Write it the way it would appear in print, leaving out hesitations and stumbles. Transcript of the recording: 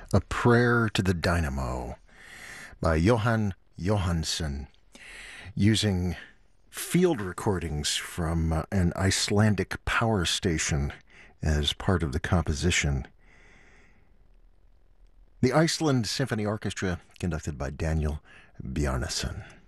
A Prayer to the Dynamo by Johan Johansson, using field recordings from an Icelandic power station as part of the composition. The Iceland Symphony Orchestra, conducted by Daniel Bjarnason.